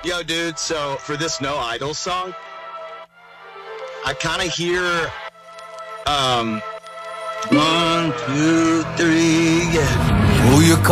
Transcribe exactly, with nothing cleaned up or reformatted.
Yo, dude, so for this No Idol song, I kind of hear, um, one, two, three, yeah. Who you